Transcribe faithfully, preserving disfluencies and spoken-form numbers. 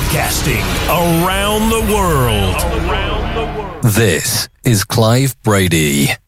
Broadcasting around the world. This is Clive Brady.